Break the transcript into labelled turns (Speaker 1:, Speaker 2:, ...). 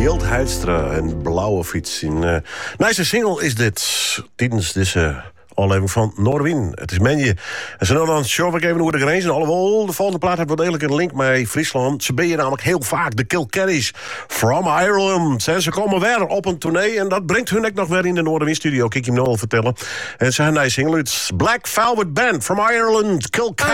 Speaker 1: Jilt Heidstra en Blauwe Fiets. Een nice single is dit. Tijdens deze aflevering van Noorwin. Het is Menje. En ze doen dan show ik even over de grens. En alhoewel, de volgende plaat heeft wel degelijk een link met Friesland. Ze ben je namelijk heel vaak de Kilkenny's from Ireland. En ze komen weer op een tournee. En dat brengt hun ook nog weer in de Noorwin studio. Kijk je hem nog al vertellen. En ze hebben een nice single. It's Black Velvet Band from Ireland. Kilkenny.